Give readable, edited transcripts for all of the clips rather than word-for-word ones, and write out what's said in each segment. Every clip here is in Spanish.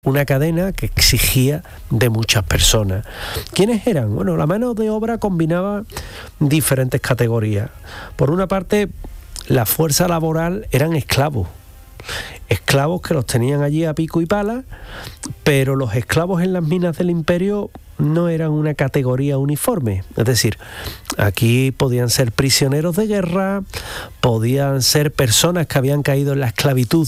una cadena que exigía de muchas personas. ¿Quiénes eran? Bueno, la mano de obra combinaba diferentes categorías. Por una parte, la fuerza laboral eran esclavos que los tenían allí a pico y pala, pero los esclavos en las minas del imperio no eran una categoría uniforme. Es decir, aquí podían ser prisioneros de guerra, podían ser personas que habían caído en la esclavitud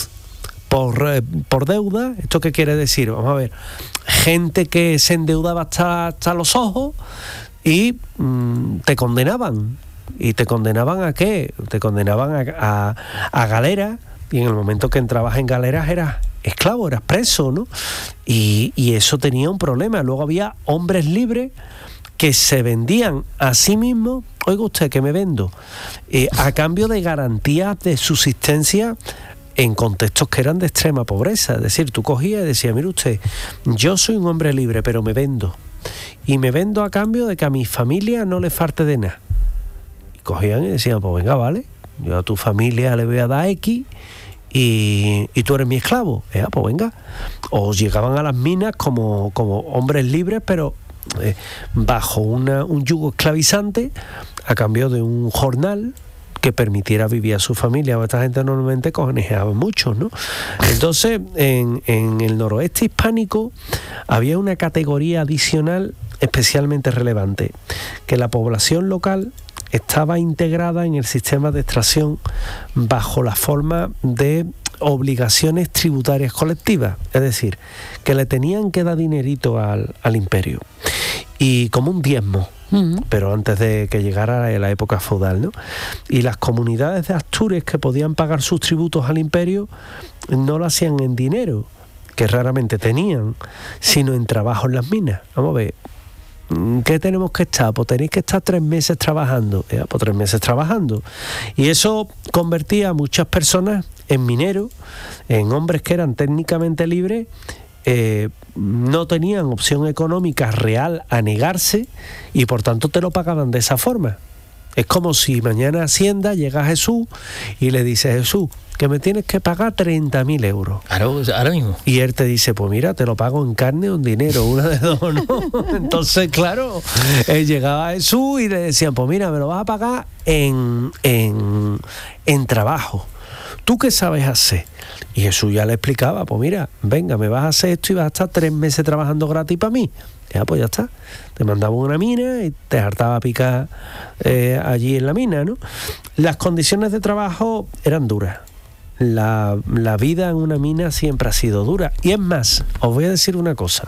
por deuda. ¿Esto qué quiere decir? Vamos a ver, gente que se endeudaba hasta los ojos y te condenaban. ¿Y te condenaban a qué? Te condenaban a galera, y en el momento que entrabas en galeras eras esclavo, eras preso, ¿no? Y eso tenía un problema. Luego había hombres libres que se vendían a sí mismos. Oiga usted, que me vendo, a cambio de garantías de subsistencia en contextos que eran de extrema pobreza. Es decir, tú cogías y decías, mire usted, yo soy un hombre libre, pero me vendo. Y me vendo a cambio de que a mi familia no le falte de nada. Y cogían y decían, pues venga, vale, yo a tu familia le voy a dar X y tú eres mi esclavo. Pues venga. O llegaban a las minas como hombres libres, pero bajo un yugo esclavizante, a cambio de un jornal que permitiera vivir a su familia. Esta gente normalmente conejeaba mucho, ¿no? Entonces, en el noroeste hispánico había una categoría adicional especialmente relevante, que la población local estaba integrada en el sistema de extracción bajo la forma de obligaciones tributarias colectivas, es decir, que le tenían que dar dinerito al imperio, y como un diezmo, pero antes de que llegara la época feudal, ¿no? Y las comunidades de Astures que podían pagar sus tributos al imperio no lo hacían en dinero, que raramente tenían, sino en trabajo en las minas. Vamos a ver, ¿qué tenemos que estar? Pues tenéis que estar 3 meses trabajando. Pues 3 meses trabajando. Y eso convertía a muchas personas en mineros, en hombres que eran técnicamente libres, no tenían opción económica real a negarse y por tanto te lo pagaban de esa forma. Es como si mañana Hacienda llega a Jesús y le dice, Jesús, que me tienes que pagar 30.000 euros. Claro, ahora mismo. Y él te dice, pues mira, te lo pago en carne o en dinero, una de dos, ¿no? Entonces, claro, él llegaba a Jesús y le decían, pues mira, me lo vas a pagar en trabajo. ¿Tú qué sabes hacer? Y Jesús ya le explicaba, pues mira, venga, me vas a hacer esto y vas a estar 3 meses trabajando gratis para mí. Pues ya está. Te mandaba una mina y te hartaba a picar allí en la mina, ¿no? Las condiciones de trabajo eran duras. La vida en una mina siempre ha sido dura. Y es más, os voy a decir una cosa.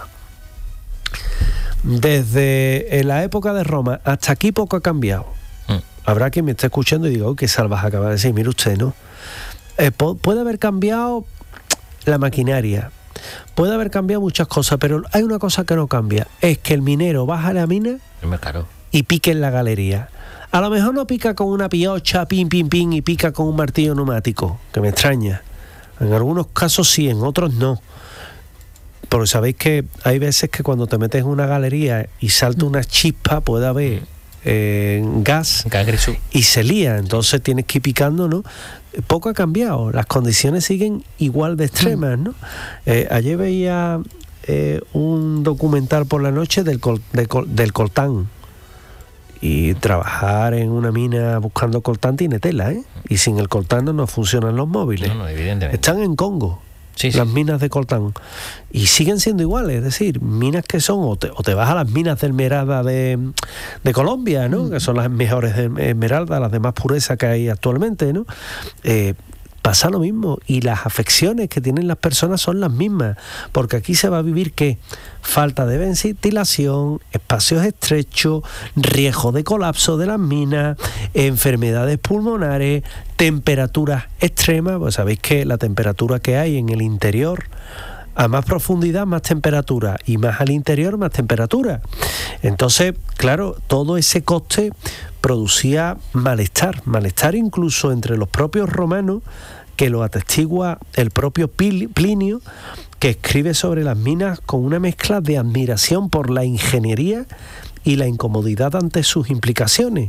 Desde la época de Roma hasta aquí poco ha cambiado. Habrá quien me esté escuchando y diga, uy, qué salvaje acaba de decir, mire usted, ¿no? Puede haber cambiado la maquinaria, puede haber cambiado muchas cosas, pero hay una cosa que no cambia, es que el minero baja a la mina y pique en la galería. A lo mejor no pica con una piocha, pin, pin, pin, y pica con un martillo neumático, que me extraña. En algunos casos sí, en otros no. Porque sabéis que hay veces que cuando te metes en una galería y salta una chispa, puede haber gas y se lía, entonces tienes que ir picando, ¿no? Poco ha cambiado, las condiciones siguen igual de extremas, ¿no? Ayer veía un documental por la noche del coltán, y trabajar en una mina buscando coltán tiene tela, y sin el coltán no funcionan los móviles. No, evidentemente. Están en Congo. Sí. Las minas de coltán, y siguen siendo iguales, es decir, minas que son, o te vas a las minas de esmeralda de Colombia, ¿no? Que son las mejores de esmeralda, las de más pureza que hay actualmente, ¿no? Pasa lo mismo, y las afecciones que tienen las personas son las mismas, porque aquí se va a vivir ¿qué? Falta de ventilación, espacios estrechos, riesgo de colapso de las minas, enfermedades pulmonares, temperaturas extremas. Pues sabéis que la temperatura que hay en el interior, a más profundidad más temperatura, y más al interior más temperatura. Entonces, claro, todo ese coste producía malestar incluso entre los propios romanos, que lo atestigua el propio Plinio, que escribe sobre las minas con una mezcla de admiración por la ingeniería y la incomodidad ante sus implicaciones.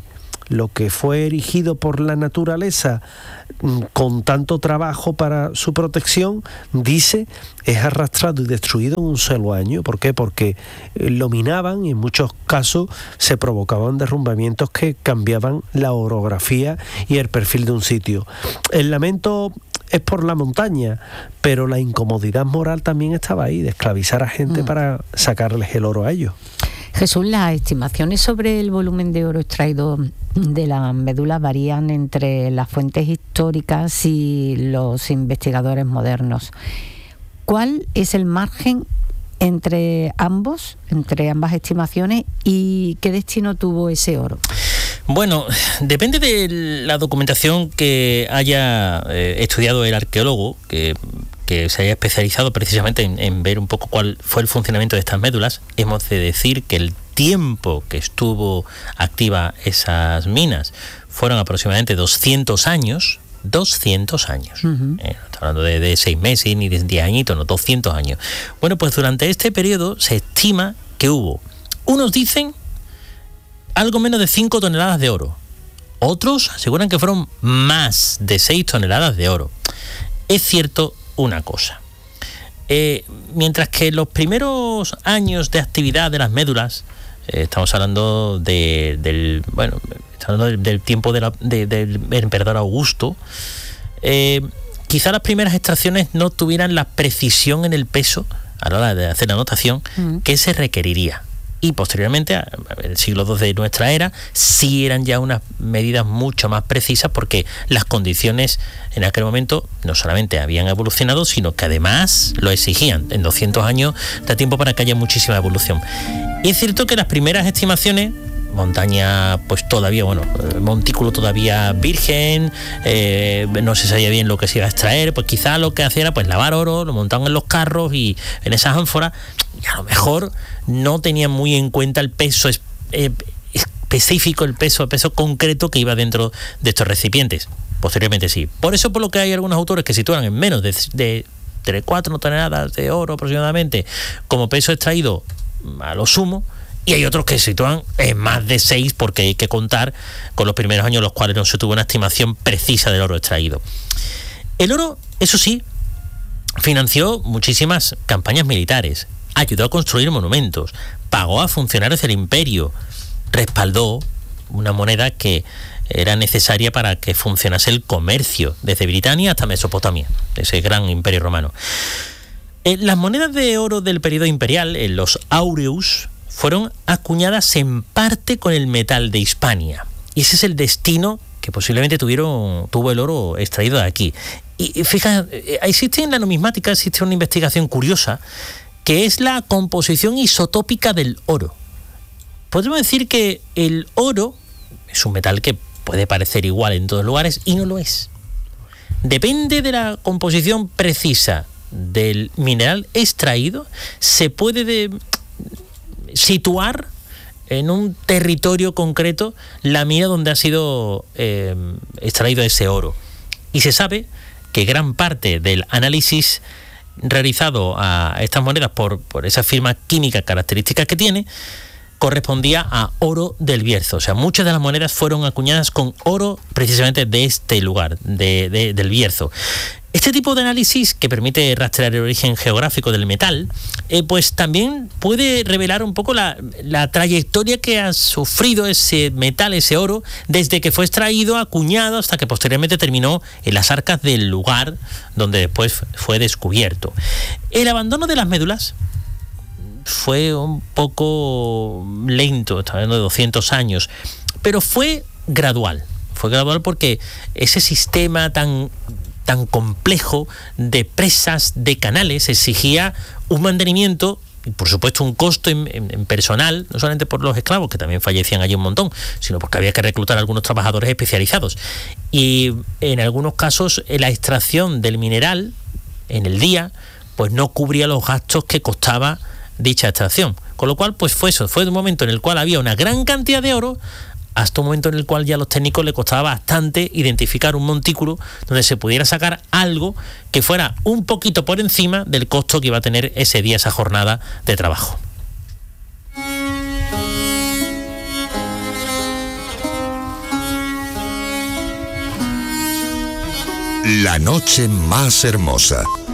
lo que fue erigido por la naturaleza con tanto trabajo para su protección, dice, es arrastrado y destruido en un solo año. ¿Por qué? Porque lo minaban y en muchos casos se provocaban derrumbamientos que cambiaban la orografía y el perfil de un sitio. El lamento es por la montaña, pero la incomodidad moral también estaba ahí, de esclavizar a gente para sacarles el oro a ellos. Jesús, las estimaciones sobre el volumen de oro extraído de las médulas varían entre las fuentes históricas y los investigadores modernos. ¿Cuál es el margen entre ambas estimaciones, y qué destino tuvo ese oro? Bueno, depende de la documentación que haya estudiado el arqueólogo, que se haya especializado precisamente en ver un poco cuál fue el funcionamiento de estas médulas. Hemos de decir que el tiempo que estuvo activa esas minas fueron aproximadamente 200 años. 200 años. No estoy hablando de 6 meses ni de 10 añitos, no, 200 años. Bueno, pues durante este periodo se estima que hubo, unos dicen, algo menos de 5 toneladas de oro. Otros aseguran que fueron más de 6 toneladas de oro. Es cierto una cosa. Mientras que los primeros años de actividad de las médulas, estamos hablando del tiempo del emperador Augusto, quizá las primeras extracciones no tuvieran la precisión en el peso a la hora de hacer la anotación que se requeriría. Y posteriormente, en el siglo II de nuestra era, sí eran ya unas medidas mucho más precisas, porque las condiciones en aquel momento no solamente habían evolucionado, sino que además lo exigían. En 200 años da tiempo para que haya muchísima evolución. Y es cierto que las primeras estimaciones, montaña pues todavía, montículo todavía virgen, no se sabía bien lo que se iba a extraer, pues quizá lo que hacía era pues lavar oro, lo montaban en los carros y en esas ánforas, y a lo mejor no tenían muy en cuenta el peso específico, el peso concreto que iba dentro de estos recipientes. Posteriormente sí. Por eso, por lo que hay algunos autores que sitúan en menos de 4 toneladas de oro aproximadamente como peso extraído a lo sumo, y hay otros que se sitúan en más de 6, porque hay que contar con los primeros años en los cuales no se tuvo una estimación precisa del oro extraído. El oro, eso sí, financió muchísimas campañas militares, ayudó a construir monumentos, pagó a funcionarios del imperio, respaldó una moneda que era necesaria para que funcionase el comercio desde Britania hasta Mesopotamia, ese gran imperio romano. Las monedas de oro del periodo imperial, los aureus, fueron acuñadas en parte con el metal de Hispania. Y ese es el destino que posiblemente tuvo el oro extraído de aquí. Y fíjate, existe en la numismática una investigación curiosa, que es la composición isotópica del oro. Podemos decir que el oro es un metal que puede parecer igual en todos lugares, y no lo es. Depende de la composición precisa del mineral extraído, se puede situar en un territorio concreto la mina donde ha sido extraído ese oro. Y se sabe que gran parte del análisis realizado a estas monedas por esa firma química características que tiene, correspondía a oro del Bierzo. O sea, muchas de las monedas fueron acuñadas con oro precisamente de este lugar, del Bierzo. Este tipo de análisis, que permite rastrear el origen geográfico del metal, pues también puede revelar un poco la trayectoria que ha sufrido ese metal, ese oro, desde que fue extraído, acuñado, hasta que posteriormente terminó en las arcas del lugar donde después fue descubierto. El abandono de las médulas fue un poco lento, estamos hablando de 200 años, pero fue gradual. Fue gradual porque ese sistema tan complejo de presas, de canales, exigía un mantenimiento y por supuesto un costo en personal, no solamente por los esclavos, que también fallecían allí un montón, sino porque había que reclutar a algunos trabajadores especializados. Y en algunos casos la extracción del mineral en el día pues no cubría los gastos que costaba dicha extracción. Con lo cual pues fue un momento en el cual había una gran cantidad de oro, hasta un momento en el cual ya a los técnicos les costaba bastante identificar un montículo donde se pudiera sacar algo que fuera un poquito por encima del costo que iba a tener ese día, esa jornada de trabajo. La noche más hermosa.